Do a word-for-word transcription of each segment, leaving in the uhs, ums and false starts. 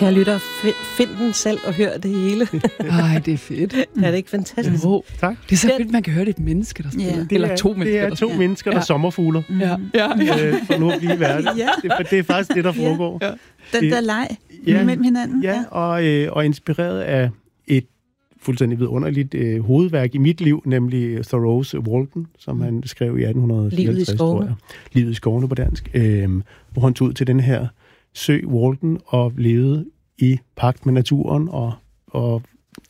Kære lytter, find den selv og hør det hele. Ej, det er fedt. Er det ikke fantastisk? Jo, tak. Det er så fedt, man kan høre det et menneske, der spiller. Ja. Eller to mennesker, Det er der to mennesker, der ja. sommerfugler. Ja. Ja. Ja. Øh, for nu at blive verden. Ja. Det, det er faktisk det, der foregår. Ja. Den der leg ja. mellem hinanden. Ja, og, øh, og inspireret af et fuldstændig vidunderligt øh, hovedværk i mit liv, nemlig Thoreaus Walden, som han skrev i atten fireoghalvtreds, Livet i skovene. tror jeg. Livet i skovene på dansk. Øh, hvor han tog ud til den her sø, Walden, og levede i pagt med naturen, og, og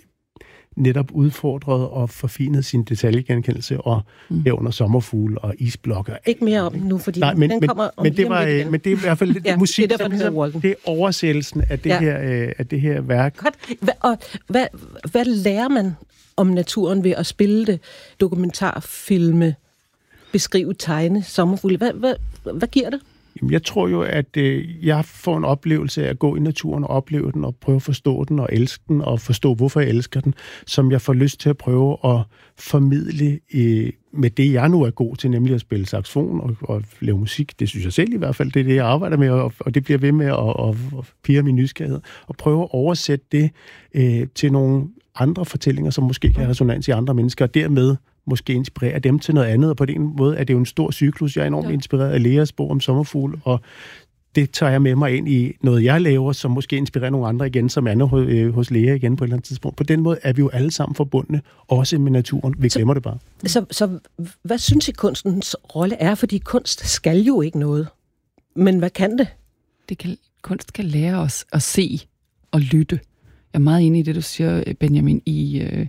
netop udfordret og forfinet sin detaljegenkendelse, og mm. herunder sommerfugle og isblokke. Ikke mere om nu, fordi Nej, men, den men, kommer om men det var, igen. men det er i hvert fald ja, musik, det er, som ligesom, det er oversættelsen af det, ja. her, øh, af det her værk. Godt. Hva, og hvad, hvad lærer man om naturen ved at spille det, dokumentarfilme, beskrive, tegne, sommerfugle? Hvad, hvad, hvad giver det? Jamen, jeg tror jo, at øh, jeg får en oplevelse af at gå i naturen og opleve den, og prøve at forstå den og elske den, og forstå, hvorfor jeg elsker den, som jeg får lyst til at prøve at formidle øh, med det, jeg nu er god til, nemlig at spille saxofon og, og lave musik. Det synes jeg selv i hvert fald, det er det, jeg arbejder med, og, og det bliver ved med at og, og pirre min nysgerrighed, og prøve at oversætte det øh, til nogle andre fortællinger, som måske kan have resonans i andre mennesker, og dermed måske inspirere dem til noget andet, og på den måde er det jo en stor cyklus. Jeg er enormt ja. inspireret af Leas bog om sommerfugle, og det tager jeg med mig ind i noget, jeg laver, som måske inspirerer nogle andre igen, som er hos, øh, hos Lea igen på et eller andet tidspunkt. På den måde er vi jo alle sammen forbundne, også med naturen. Vi glemmer det bare. Så, så hvad synes I, kunstens rolle er? Fordi kunst skal jo ikke noget. Men hvad kan det? det kan, kunst kan lære os at se og lytte. Jeg er meget enig i det, du siger, Benjamin, i... Øh,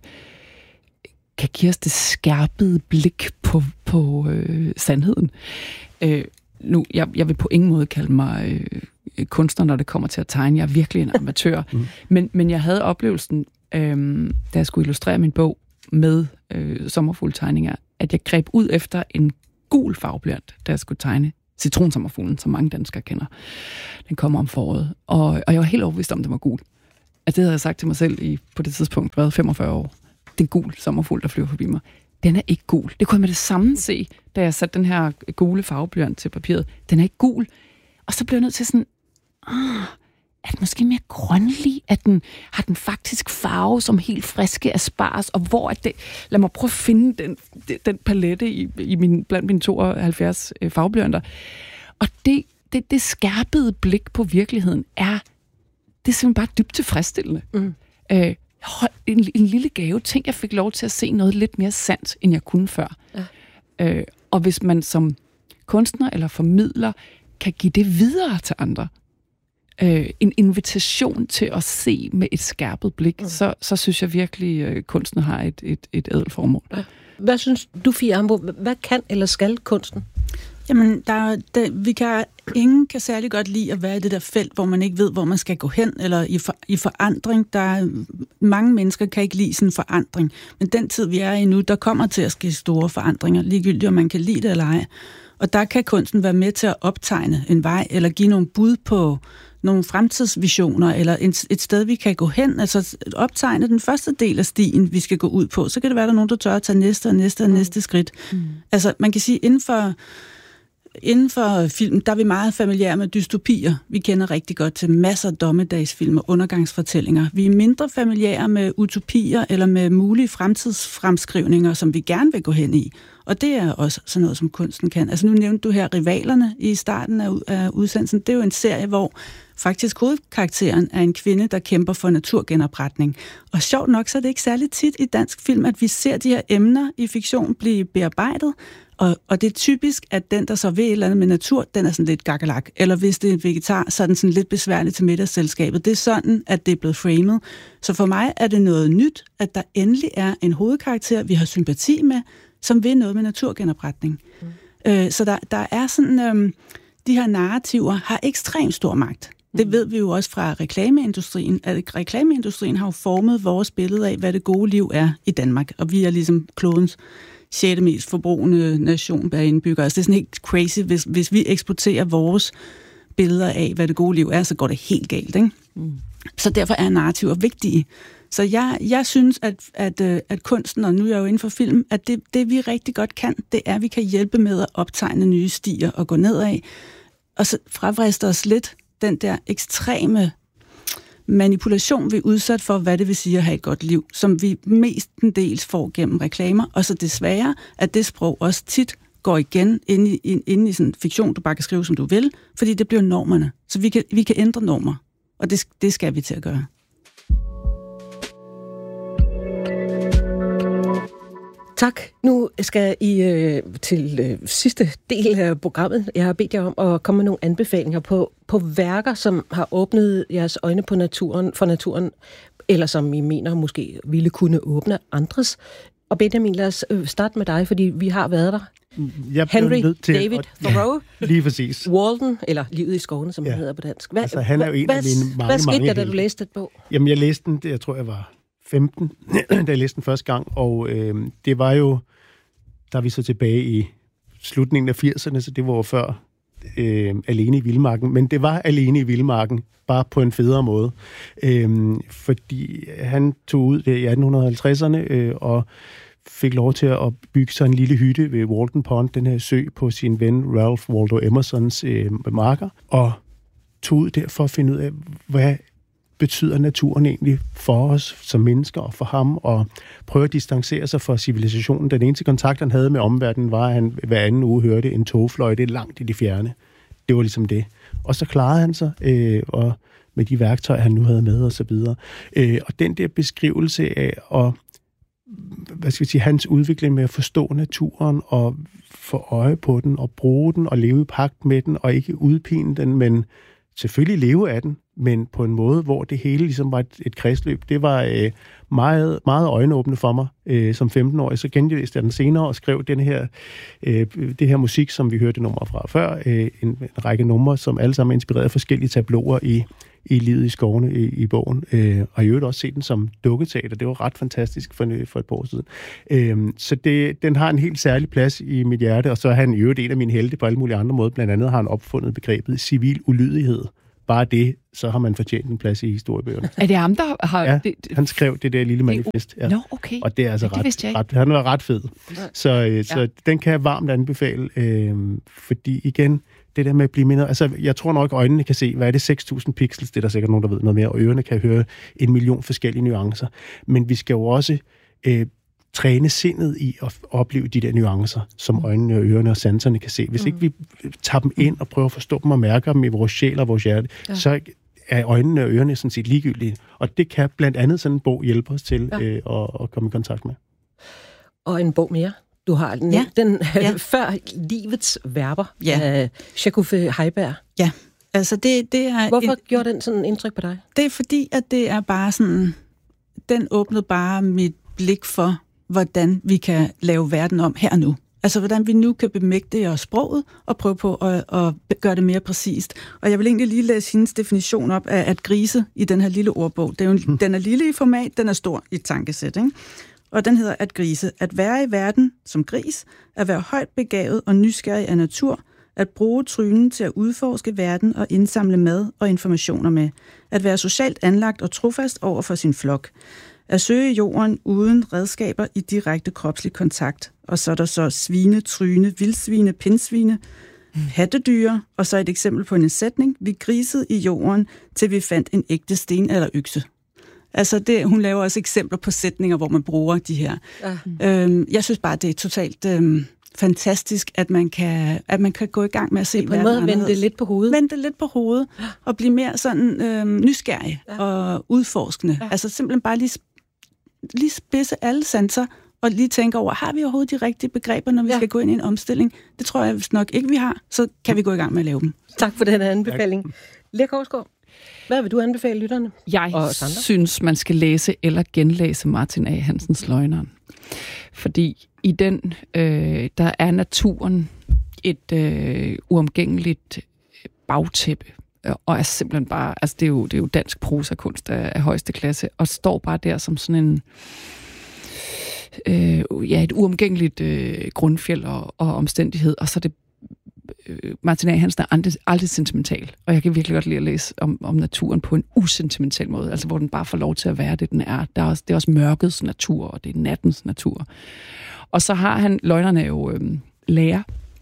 kan give os det skærpede blik på, på øh, sandheden. Øh, nu, jeg, jeg vil på ingen måde kalde mig øh, kunstner, når det kommer til at tegne. Jeg er virkelig en amatør. mm. men, men jeg havde oplevelsen, øh, da jeg skulle illustrere min bog med øh, sommerfugletegninger, at jeg greb ud efter en gul farveblyant, da jeg skulle tegne citronsommerfuglen, som mange danskere kender. Den kommer om foråret. Og, og jeg var helt overbevist om, at den var gul. Altså, det havde jeg sagt til mig selv i, på det tidspunkt, været femogfyrre år. Den gul sommerfugl, der flyver forbi mig, den er ikke gul. Det kunne jeg med det samme se, da jeg satte den her gule farveblyant til papiret. Den er ikke gul. Og så blev jeg nødt til sådan, ah, er den måske mere grønlig? Er den, har den faktisk farve som helt friske asparges? Og hvor er det? Lad mig prøve at finde den, den palette i, i min, blandt mine tooghalvfjerds øh, farveblyanter. Og det, det, det skærpede blik på virkeligheden er, det er simpelthen bare dybt tilfredsstillende. Mm. Øh, En, en lille gave. Tænk, jeg fik lov til at se noget lidt mere sandt, end jeg kunne før. Ja. Øh, og hvis man som kunstner eller formidler kan give det videre til andre, øh, en invitation til at se med et skærpet blik, mm. så, så synes jeg virkelig, at øh, kunsten har et, et, et ædelt formål. Ja. Hvad synes du, Fie Ambo? Hvad kan eller skal kunsten? Jamen, der, der, vi kan, ingen kan særlig godt lide at være i det der felt, hvor man ikke ved, hvor man skal gå hen, eller i, for, i forandring. Der er, mange mennesker kan ikke lide sådan en forandring, men den tid, vi er i nu, der kommer til at ske store forandringer, ligegyldigt om man kan lide det eller ej. Og der kan kunsten være med til at optegne en vej, eller give nogle bud på nogle fremtidsvisioner, eller et, et sted, vi kan gå hen, altså optegne den første del af stien, vi skal gå ud på. Så kan det være, der er nogen, der tør at tage næste og næste og næste skridt. Mm. Altså, man kan sige, inden for Inden for film, der er vi meget familiære med dystopier. Vi kender rigtig godt til masser af dommedagsfilm og undergangsfortællinger. Vi er mindre familiære med utopier eller med mulige fremtidsfremskrivninger, som vi gerne vil gå hen i. Og det er også sådan noget, som kunsten kan. Altså nu nævnte du her Rivalerne i starten af, af udsendelsen. Det er jo en serie, hvor faktisk hovedkarakteren er en kvinde, der kæmper for naturgenopretning. Og sjovt nok, så er det ikke særlig tit i dansk film, at vi ser de her emner i fiktion blive bearbejdet. Og, og det er typisk, at den, der så ved et eller andet med natur, den er sådan lidt gakkelak. Eller hvis det er en vegetar, så er den sådan lidt besværlig til middagsselskabet. Det er sådan, at det er blevet framet. Så for mig er det noget nyt, at der endelig er en hovedkarakter, vi har sympati med, som vil noget med naturgenopretning. Mm. Øh, så der, der er sådan, øh, de her narrativer har ekstremt stor magt. Mm. Det ved vi jo også fra reklameindustrien, at reklameindustrien har jo formet vores billede af, hvad det gode liv er i Danmark. Og vi er ligesom klodens sjette mest forbrugende nation per indbygger. Altså det er sådan helt crazy, hvis, hvis vi eksporterer vores billeder af, hvad det gode liv er, så går det helt galt, ikke? Mm. Så derfor er narrativer vigtige. Så jeg, jeg synes, at, at, at kunsten, og nu er jeg jo inden for film, at det, det vi rigtig godt kan, det er, at vi kan hjælpe med at optegne nye stier og gå nedad, og så fravriste os lidt den der ekstreme manipulation, vi er udsat for, hvad det vil sige at have et godt liv, som vi mestendels får gennem reklamer, og så desværre, at det sprog også tit går igen inde i, inde i sådan en fiktion, du bare kan skrive, som du vil, fordi det bliver normerne. Så vi kan, vi kan ændre normer, og det, det skal vi til at gøre. Tak. Nu skal I øh, til øh, sidste del af programmet. Jeg har bedt jer om at komme med nogle anbefalinger på, på værker, som har åbnet jeres øjne på naturen, for naturen, eller som I mener måske ville kunne åbne andres. Og Benjamin, lad os øh, starte med dig, fordi vi har været der. Jeg Henry til David at, Thoreau. Ja, lige præcis. Walden, eller Livet i skovene, som ja. han hedder på dansk. Hvad, altså, han er jo en hvad, af mine mange, hvad skete mange der, da du læste den bog? Jamen, jeg læste den, det, jeg tror, jeg var femten, da jeg læste den første gang, og øh, det var jo, der er vi så tilbage i slutningen af firserne, så det var jo før øh, Alene i Vildmarken, men det var Alene i Vildmarken, bare på en federe måde, øh, fordi han tog ud der i atten halvtredserne øh, og fik lov til at bygge sig en lille hytte ved Walden Pond, den her sø, på sin ven Ralph Waldo Emersons øh, marker, og tog ud der for at finde ud af, hvad betyder naturen egentlig for os som mennesker og for ham, og prøve at distancere sig fra civilisationen. Den eneste kontakt, han havde med omverdenen, var, at han hver anden uge hørte en togfløjte langt i det fjerne. Det var ligesom det. Og så klarede han sig, øh, og med de værktøjer, han nu havde med, og så videre. Øh, og den der beskrivelse af, og, hvad skal vi sige, hans udvikling med at forstå naturen, og få øje på den, og bruge den, og leve i pagt med den, og ikke udpine den, men selvfølgelig leve af den, men på en måde, hvor det hele ligesom var et, et kredsløb. Det var øh, meget, meget øjenåbende for mig øh, som femten-årig. Så genlæste jeg den senere og skrev den her, øh, det her musik, som vi hørte numre fra før. Øh, en, en række numre, som alle sammen inspirerede forskellige tabloer i, i Livet i skovene i, i bogen. Øh, og jeg har også set den som dukketeater. Det var ret fantastisk for, for et par år siden. Øh, så det, den har en helt særlig plads i mit hjerte, og så er han i øvrigt en af mine helte på alle mulige andre måder. Blandt andet har han opfundet begrebet civil ulydighed. Bare det, så har man fortjent en plads i historiebøgerne. Er det ham, der har... Ja, det, han skrev det der lille manifest. Ja. Nå, okay. Og det er altså ja, det ret, ret... Han var ret fed. Så, øh, så ja. Den kan jeg varmt anbefale, øh, fordi igen, det der med at blive mindre... Altså, jeg tror nok, øjnene kan se, hvad er det, seks tusind pixels, det er der sikkert nogen, der ved noget mere, og ørerne kan høre en million forskellige nuancer. Men vi skal jo også... Øh, træne sindet i at opleve de der nuancer, som øjnene og ørerne og sanserne kan se. Hvis mm. ikke vi tager dem ind og prøver at forstå dem og mærker dem i vores sjæl og vores hjerte, ja. Så er øjnene og ørerne sådan set ligegyldige. Og det kan blandt andet sådan en bog hjælpe os til ja. øh, at, at komme i kontakt med. Og en bog mere. Du har den, ja. den ja. Før livets verber ja. af Jakub Heiberg. Ja, altså det, det er... Hvorfor en, gjorde den sådan indtryk på dig? Det er fordi, at det er bare sådan... Den åbnede bare mit blik for, hvordan vi kan lave verden om her og nu. Altså, hvordan vi nu kan bemægtige os sproget og prøve på at, at gøre det mere præcist. Og jeg vil egentlig lige læse hendes definition op af at grise i den her lille ordbog. Det er jo, hmm. Den er lille i format, den er stor i tankesæt, ikke? Og den hedder at grise. At være i verden som gris, at være højt begavet og nysgerrig af natur, at bruge trynen til at udforske verden og indsamle mad og informationer med, at være socialt anlagt og trofast over for sin flok, at søge jorden uden redskaber i direkte kropslig kontakt. Og så er der så svine, tryne, vildsvine, pindsvine, pattedyr, og så et eksempel på en sætning. Vi grisede i jorden, til vi fandt en ægte sten eller økse. Altså, det, hun laver også eksempler på sætninger, hvor man bruger de her. Ja. Øhm, jeg synes bare, det er totalt øhm, fantastisk, at man, kan, at man kan gå i gang med at se det på en måde vende det lidt på hovedet. Vende det lidt på hovedet, og blive mere sådan øhm, nysgerrig ja. Og udforskende. Ja. Altså simpelthen bare lige, lige spidse alle sanser, og lige tænke over, har vi overhovedet de rigtige begreber, når vi ja. Skal gå ind i en omstilling? Det tror jeg nok ikke, vi har. Så kan vi gå i gang med at lave dem. Tak for den anbefaling. Lea Korsgaard, hvad vil du anbefale lytterne? Jeg synes, man skal læse eller genlæse Martin A. Hansens Løgneren. Fordi i den, øh, der er naturen et øh, uomgængeligt bagtæppe. Og er simpelthen bare, altså det er jo, det er jo dansk prosakunst af, af højeste klasse, og står bare der som sådan en, øh, ja, et uomgængeligt øh, grundfjeld og, og omstændighed, og så er det øh, Martin A. Hansen er aldrig, aldrig sentimental, og jeg kan virkelig godt lide at læse om, om naturen på en usentimental måde, altså hvor den bare får lov til at være det, den er. Der er også, det er også mørkets natur, og det er nattens natur. Og så har han, Løgnerne er jo øh, lærer,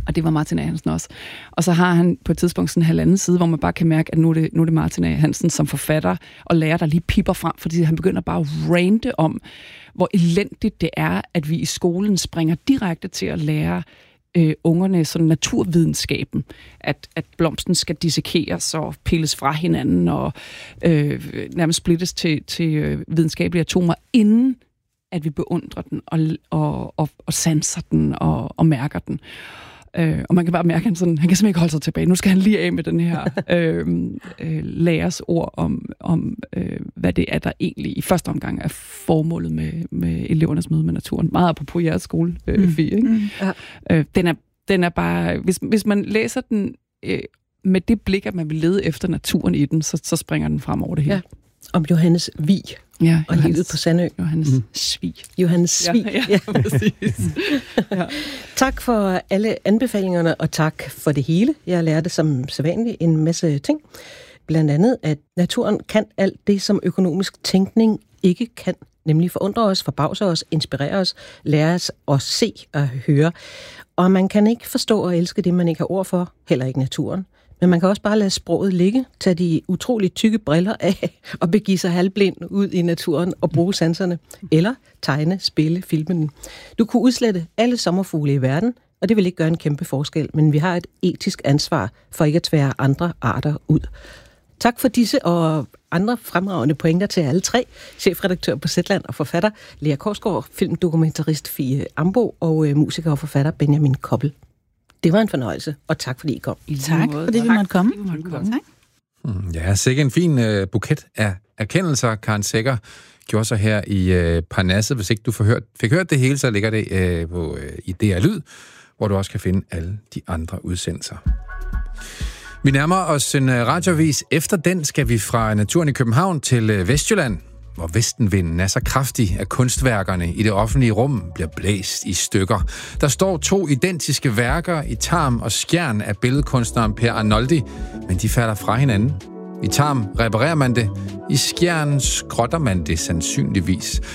Og det var Martin A. Hansen også. Og så har han på et tidspunkt sådan en halvanden side, hvor man bare kan mærke, at nu er det, nu er det Martin A. Hansen som forfatter og lærer, der lige pipper frem, fordi han begynder bare at rante om, hvor elendigt det er, at vi i skolen springer direkte til at lære øh, ungerne sådan naturvidenskaben, at, at blomsten skal dissekeres og pilles fra hinanden og øh, nærmest splittes til, til øh, videnskabelige atomer, inden at vi beundrer den og, og, og, og sanser den og, og mærker den. Øh, og man kan bare mærke, at han, sådan, han kan simpelthen ikke holde sig tilbage. Nu skal han lige af med den her øh, øh, lærers ord om, om øh, hvad det er, der egentlig i første omgang er formålet med, med elevernes møde med naturen. Meget apropos jeres skole, øh, mm. Fie, ikke? Mm. Ja. Øh, den, er, den er bare... Hvis, hvis man læser den øh, med det blik, at man vil lede efter naturen i den, så, så springer den frem over det hele. Ja. Om Johannes Vig. Ja, og livet på Sandø. Johannes mm. Svig. Johannes Svig. Ja, ja, ja. Præcis. Ja. Tak for alle anbefalingerne, og tak for det hele. Jeg lærte som sædvanligt en masse ting. Blandt andet, at naturen kan alt det, som økonomisk tænkning ikke kan. Nemlig forundre os, forbavse os, inspirere os, lære os at se og høre. Og man kan ikke forstå og elske det, man ikke har ord for, heller ikke naturen. Men man kan også bare lade sproget ligge, tage de utroligt tykke briller af og begive sig halvblind ud i naturen og bruge sanserne. Eller tegne, spille, filme den. Du kunne udslette alle sommerfugle i verden, og det vil ikke gøre en kæmpe forskel, men vi har et etisk ansvar for ikke at tvære andre arter ud. Tak for disse og andre fremragende pointer til alle tre. Chefredaktør på Zetland og forfatter Lea Korsgaard, filmdokumentarist Fie Ambo og øh, musiker og forfatter Benjamin Koppel. Det var en fornøjelse, og tak fordi I kom. Tak, fordi vi måtte komme. Tak. Ja, sikkert en fin uh, buket af erkendelser, Karen Secher gjorde sig her i uh, Parnasset. Hvis ikke du får hørt, fik hørt det hele, så ligger det uh, på, uh, i D R Lyd, hvor du også kan finde alle de andre udsendelser. Vi nærmer os en uh, radioavis. Efter den skal vi fra naturen i København til uh, Vestjylland, hvor vestenvinden er så kraftig, at kunstværkerne i det offentlige rum bliver blæst i stykker. Der står to identiske værker i Tarm og Skjern af billedkunstneren Per Arnoldi, men de falder fra hinanden. I Tarm reparerer man det, i Skjern skrotter man det sandsynligvis.